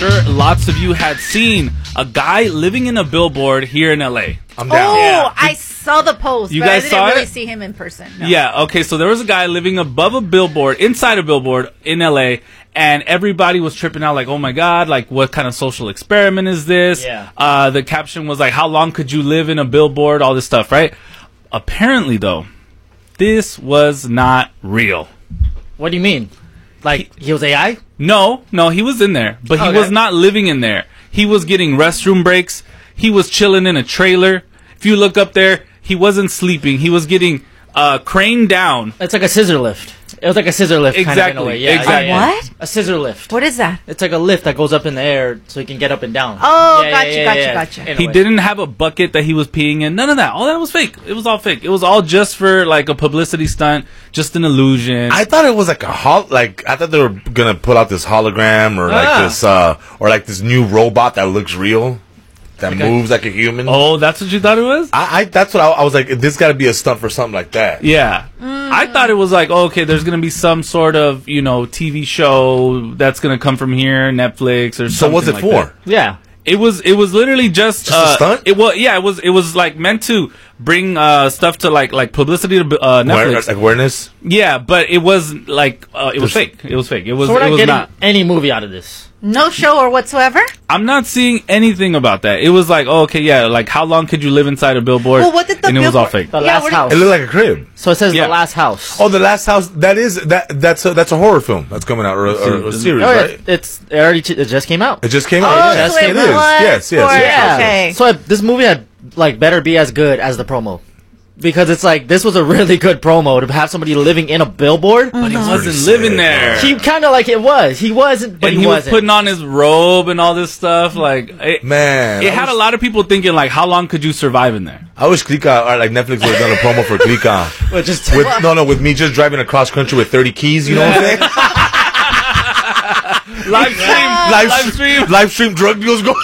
Sure, lots of you had seen a guy living in a billboard here in LA. I'm down. Oh, I saw the post. You but guys I saw didn't really it? see him in person. No. Yeah, okay, so there was a guy living above a billboard, inside a billboard in LA, and everybody was tripping out like, oh my god, like what kind of social experiment is this? Yeah. The caption was like, how long could you live in a billboard? All this stuff, right? Apparently, though, this was not real. What do you mean? Like, he was AI? No, he was in there, but he Okay. was not living in there. He was getting restroom breaks. He was chilling in a trailer. If you look up there, he wasn't sleeping. He was getting craned down. It's like a scissor lift. It was like a scissor lift kind of in a Exactly, way. Yeah, exactly. yeah, yeah. What? A scissor lift. What is that? It's like a lift that goes up in the air so you can get up and down. Oh, gotcha. In a He way. didn't have a bucket that he was peeing in. None of that. All that was fake. It was all fake. It was all just for like a publicity stunt, just an illusion. I thought it was like I thought they were gonna pull out this hologram or like this new robot that looks real, that moves like a human. Oh, that's what you thought it was? That's what I was like. This got to be a stunt for something like that. Yeah. I thought it was like, okay, there's going to be some sort of, TV show that's going to come from here, Netflix or something. So what's it like for? that. Yeah. It was literally just a stunt? It was like meant to bring stuff to like publicity to Netflix. Like awareness. Yeah, but it was like it was fake. It was fake. It was So we're it not was getting not. any movie out of this. No show or whatsoever? I'm not seeing anything about that. It was like, oh, okay, yeah, like how long could you live inside a billboard? Well, what did the and it was all billboard- fake. The Yeah, Last what do- House. It looked like a crib. So it says Yeah. The Last House. Oh, the last house. That's a horror film that's coming out or a series, Oh, right? it just came out. It just came out. Oh, yes, so it it is. was Yes. for- Yeah. Okay. So this movie had better be as good as the promo. Because it's like, this was a really good promo to have somebody living in a billboard. But he wasn't Pretty living sick, there. He kind of like it was. He wasn't, but and he he was wasn't. putting on his robe and all this stuff. Like, Man, it had a lot of people thinking, like, how long could you survive in there? I wish Klika or like Netflix would have done a promo for Klika. But just with me just driving across country with 30 keys. You know what I'm saying? Live stream drug deals go.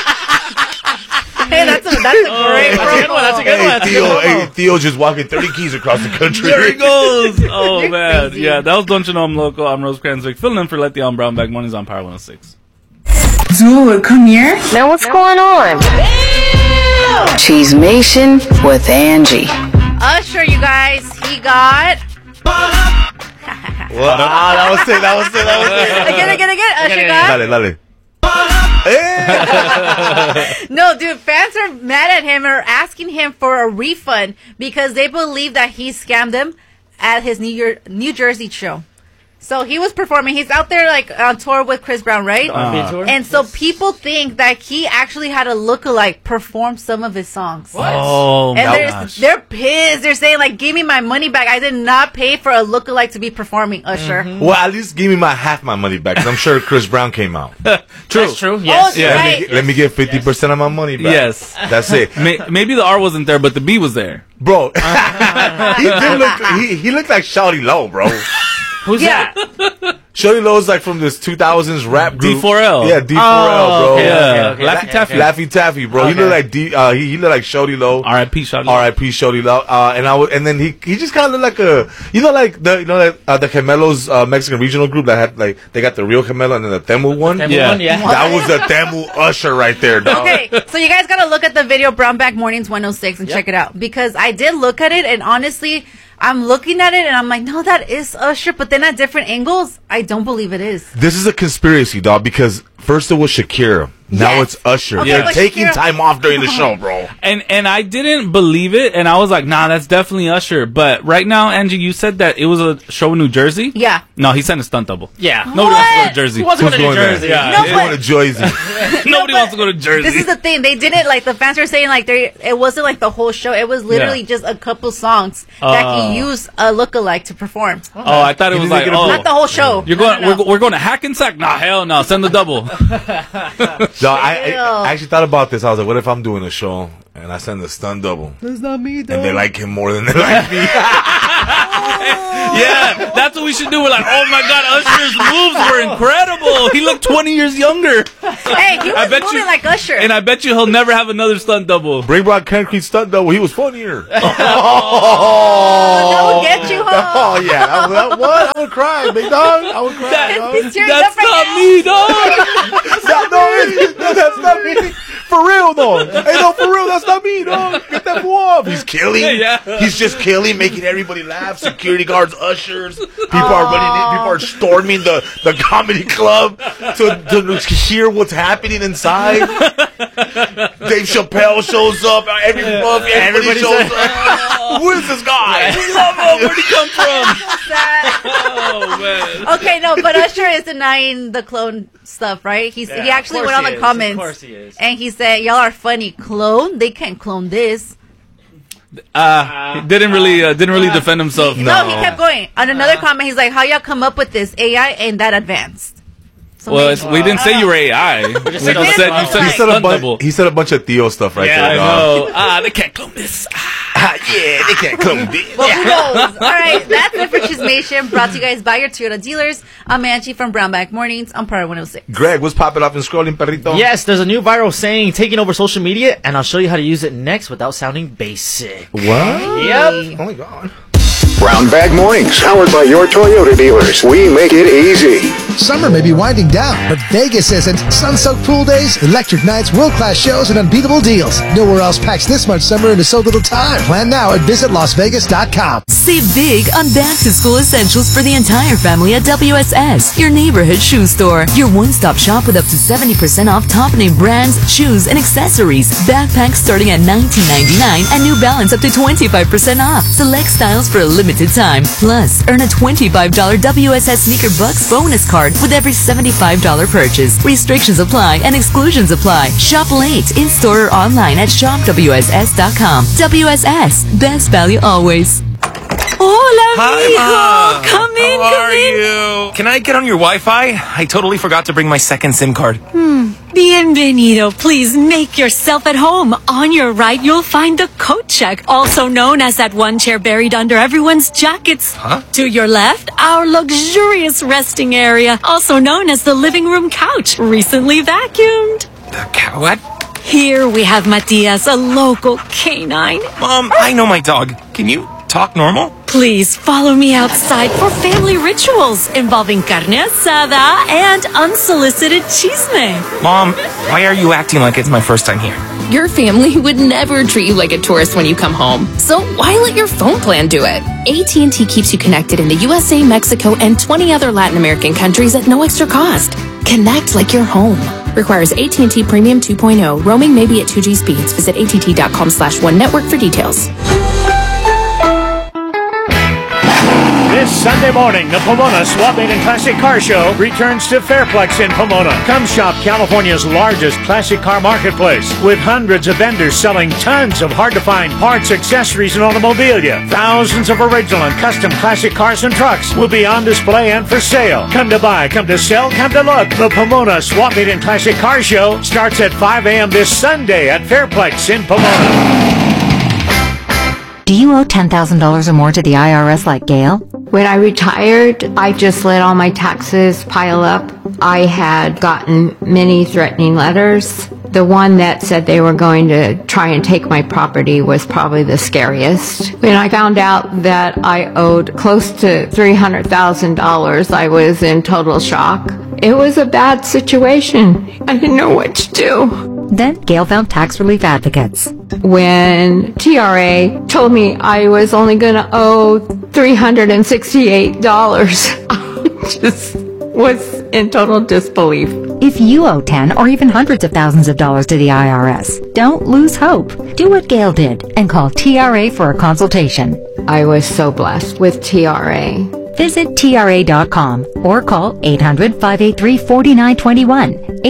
Hey, that's a great promo. That's a good one. That's a good promo. Hey, Theo just walking 30 keys across the country. There he goes. Oh, You're man. crazy. Yeah, that was Don't You Know I'm Local. I'm Rosecrans Vic. Filling in for Le'Theon Brownback. Mornings on Power 106. Dude, come here. Now what's going on? Cheese Nation with Angie. Usher, you guys, he got... Well, that was it. Again. Usher got... Dale. No, dude, fans are mad at him or asking him for a refund because they believe that he scammed them at his New Jersey show. So he was performing. He's out there like on tour with Chris Brown, right? R&B tour? And so people think that he actually had a lookalike perform some of his songs. Oh, my And gosh. they're pissed. They're saying like, "Give me my money back. I did not pay for a lookalike to be performing." Usher. Well, at least give me half my money back. 'Cause I'm sure Chris Brown came out. True. That's true. Yes. Oh, Yeah. right. Let me get 50% of my money back. Yes. That's it. Maybe the R wasn't there, but the B was there. Bro, he looked like Shawty Low, bro. Who's Yeah. that? Shawty Low's like from this 2000s rap group. D4L. Yeah, D4L, Oh, bro. okay, Yeah. okay. Laffy Taffy. Laffy Taffy, bro. He Okay. looked like he looked like Shawty Low. R.I.P. Shawty. R.I.P. Shawty Low. And then he just kind of looked like the Gemelos Mexican regional group that had like they got the real Gemelo and then the Temu one. Temu Yeah. one? Yeah. That was the Temu Usher right there, dog. Okay, so you guys gotta look at the video Brownback Mornings 106 and check it out because I did look at it and honestly, I'm looking at it and I'm like, no, that is Usher, but then at different angles, I don't believe it is. This is a conspiracy, dog, because first it was Shakira. Now Yes. it's Usher. Okay, They're but taking Shakira- time off during the show, bro. And I didn't believe it, and I was like, nah, that's definitely Usher. But right now, Angie, you said that it was a show in New Jersey? Yeah. No, he sent a stunt double. Yeah. Nobody wants to go What? to Jersey. Who wants to go Who's to New going there? Jersey? Yeah. No, He's but- going to Jersey. Nobody but wants to go to Jersey. This is the thing. They didn't like the fans were saying like it wasn't like the whole show. It was literally Yeah. just a couple songs that he used a lookalike to perform. Oh, I thought it He was didn't like, get a oh, Not the whole show. you're No, going. no, no. We're going to Hackensack? Nah, hell no. Send the double. No, I actually thought about this. I was like, what if I'm doing a show and I send a stunt double? It's not me, And they like him more than they like me. Yeah, that's what we should do. We're like, oh my God, Usher's moves were incredible. He looked 20 years younger. Hey, he was moving like Usher. And I bet you he'll never have another stunt double. Bring back Concrete Stunt Double. He was funnier. That would get you home. Oh, yeah. What? I would cry, big dog. I would cry. He's tearing That's up right not now. me, dog. No, that's not me. For real, though. Hey, no, for real, that's not me, dog. Get that fool off. He's killing. Yeah. He's just killing, making everybody laugh. Security guards, ushers. People are running in. People are storming the comedy club to hear what's happening inside. Dave Chappelle shows up. Everybody shows up. Who is this guy? We love him. Where'd he come from? Oh, man. Okay, no, but Usher is denying the clone stuff, right? He actually went on the comments. Of course he is. And he said, y'all are funny. Clone? They can't clone this. He didn't really defend himself. No, he kept going. On another comment, he's like, how y'all come up with this AI ain't that advanced? So Well, maybe- we didn't say you were AI. We just said you said He stunt double. He said a bunch of Theo stuff right Yeah, there, I dog. know. They can't clone this. Yeah, they can't come. Well, who knows? All right, that's it for Chismation, brought to you guys by your Toyota dealers. I'm Angie from Brownback Mornings on Power 106. Greg, what's popping up and scrolling, perrito? Yes, there's a new viral saying taking over social media, and I'll show you how to use it next without sounding basic. What? Yep. Oh my God. Brown Bag Mornings, powered by your Toyota dealers. We make it easy. Summer may be winding down, but Vegas isn't. Sun-soaked pool days, electric nights, world-class shows, and unbeatable deals. Nowhere else packs this much summer into so little time. Plan now at visitlasvegas.com. Save big on back-to-school essentials for the entire family at WSS, your neighborhood shoe store. Your one-stop shop with up to 70% off top-name brands, shoes, and accessories. Backpacks starting at $19.99 and New Balance up to 25% off. Select styles for a limited time. Plus, earn a $25 WSS Sneaker Bucks bonus card with every $75 purchase. Restrictions apply and exclusions apply. Shop late, in-store or online at shopwss.com. WSS, best value always. Hola, mijo. Come in, How come are in. you? Can I get on your Wi-Fi? I totally forgot to bring my second SIM card. Bienvenido. Please make yourself at home. On your right, you'll find the coat check, also known as that one chair buried under everyone's jackets. Huh? To your left, our luxurious resting area, also known as the living room couch, recently vacuumed. What? Here we have Matias, a local canine. Mom, I know my dog. Can you talk normal? Please follow me outside for family rituals involving carne asada and unsolicited chisme. Mom, why are you acting like it's my first time here? Your family would never treat you like a tourist when you come home. So why let your phone plan do it? AT&T keeps you connected in the USA, Mexico, and 20 other Latin American countries at no extra cost. Connect like you're home. Requires AT&T Premium 2.0. Roaming may be at 2G speeds. Visit att.com/one network for details. This Sunday morning, the Pomona Swap Meet and Classic Car Show returns to Fairplex in Pomona. Come shop California's largest classic car marketplace with hundreds of vendors selling tons of hard-to-find parts, accessories, and automobilia. Thousands of original and custom classic cars and trucks will be on display and for sale. Come to buy, come to sell, come to look. The Pomona Swap Meet and Classic Car Show starts at 5 a.m. this Sunday at Fairplex in Pomona. Do you owe $10,000 or more to the IRS like Gail? When I retired, I just let all my taxes pile up. I had gotten many threatening letters. The one that said they were going to try and take my property was probably the scariest. When I found out that I owed close to $300,000, I was in total shock. It was a bad situation. I didn't know what to do. Then Gail found tax relief advocates. When TRA told me I was only going to owe $368, I just was in total disbelief. If you owe 10 or even hundreds of thousands of dollars to the IRS, don't lose hope. Do what Gail did and call TRA for a consultation. I was so blessed with TRA. Visit TRA.com or call 800-583-4921.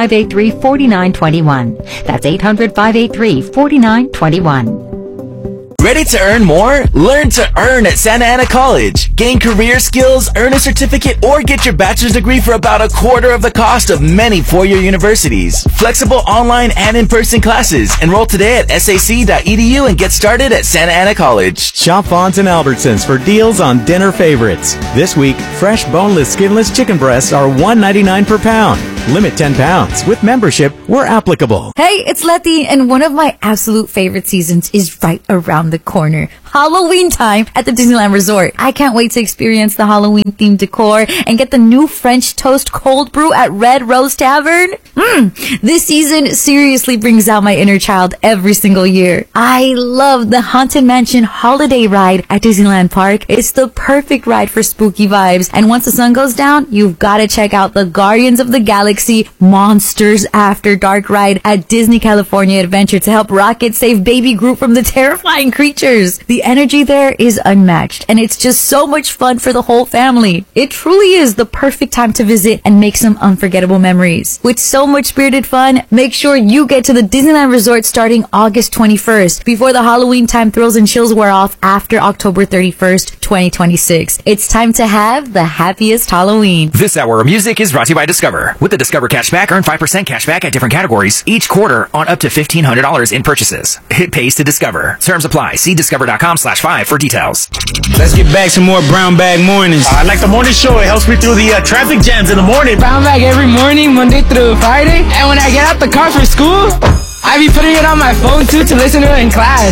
800-583-4921. That's 800-583-4921. Ready to earn more? Learn to earn at Santa Ana College. Gain career skills, earn a certificate, or get your bachelor's degree for about a quarter of the cost of many four-year universities. Flexible online and in-person classes. Enroll today at sac.edu and get started at Santa Ana College. Shop Vons and Albertsons for deals on dinner favorites. This week, fresh boneless, skinless chicken breasts are $1.99 per pound. Limit 10 pounds. With membership, we're applicable. Hey, it's Letty, and one of my absolute favorite seasons is right around the corner. Halloween time at the Disneyland Resort. I can't wait to experience the Halloween-themed decor and get the new French toast cold brew at Red Rose Tavern. This season seriously brings out my inner child every single year. I love the Haunted Mansion holiday ride at Disneyland Park. It's the perfect ride for spooky vibes. And once the sun goes down, you've got to check out the Guardians of the Galaxy Monsters After Dark ride at Disney California Adventure to help Rocket save Baby Groot from the terrifying creatures. The energy there is unmatched, and it's just so much fun for the whole family. It truly is the perfect time to visit and make some unforgettable memories. With so much spirited fun, make sure you get to the Disneyland Resort starting August 21st, before the Halloween time thrills and chills wear off after October 31st, 2026. It's time to have the happiest Halloween. This hour of music is brought to you by Discover. With the Discover Cashback, earn 5% cashback at different categories each quarter on up to $1,500 in purchases. It pays to Discover. Terms apply. See discover.com/5 for details. Let's get back some more Brown Bag Mornings. I like the morning show. It helps me through the traffic jams in the morning. Brown Bag every morning, Monday through Friday. And when I get out the car for school, I be putting it on my phone too to listen to it in class.